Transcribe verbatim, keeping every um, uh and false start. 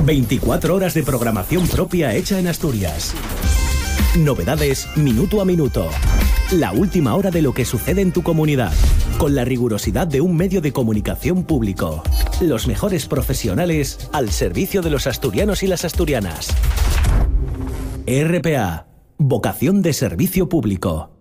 veinticuatro horas de programación propia hecha en Asturias. Novedades minuto a minuto. La última hora de lo que sucede en tu comunidad, con la rigurosidad de un medio de comunicación público. Los mejores profesionales al servicio de los asturianos y las asturianas. R P A, vocación de servicio público.